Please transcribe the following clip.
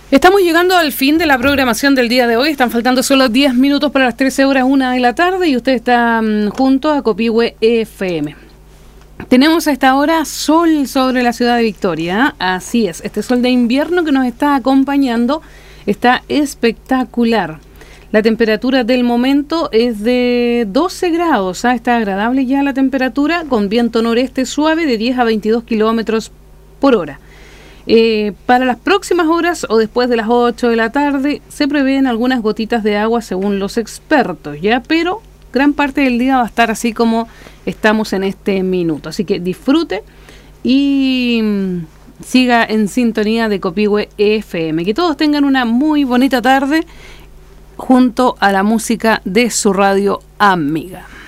Estamos llegando al fin de la programación del día de hoy. Están faltando solo 10 minutos para las 13:01 de la tarde y usted está junto a Copihue FM. Tenemos a esta hora sol sobre la ciudad de Victoria. Así es, este sol de invierno que nos está acompañando está espectacular. La temperatura del momento es de 12 grados. Está agradable ya la temperatura, con viento noreste suave de 10 a 22 kilómetros por hora. Para las próximas horas o después de las 8 de la tarde se prevén algunas gotitas de agua según los expertos, ¿ya? Pero gran parte del día va a estar así como estamos en este minuto. Así que disfrute y siga en sintonía de Copihue FM. Que todos tengan una muy bonita tarde junto a la música de su radio amiga.